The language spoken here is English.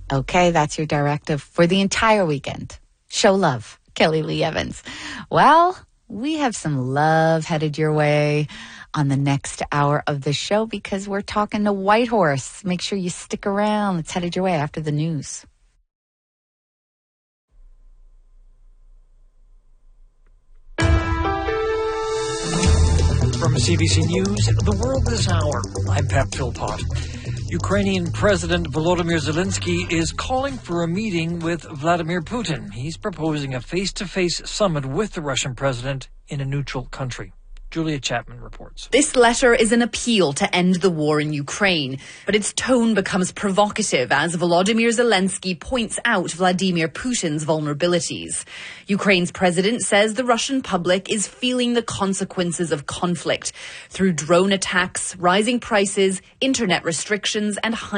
Okay, that's your directive for the entire weekend. Show love, Kelly Lee Evans. Well, we have some love headed your way on the next hour of the show because we're talking to Whitehorse. Make sure you stick around. It's headed your way after the news. From CBC News, The World This Hour, I'm Pep Philpott. Ukrainian President Volodymyr Zelensky is calling for a meeting with Vladimir Putin. He's proposing a face-to-face summit with the Russian president in a neutral country. Julia Chapman reports. This letter is an appeal to end the war in Ukraine, but its tone becomes provocative as Volodymyr Zelensky points out Vladimir Putin's vulnerabilities. Ukraine's president says the Russian public is feeling the consequences of conflict through drone attacks, rising prices, internet restrictions, and high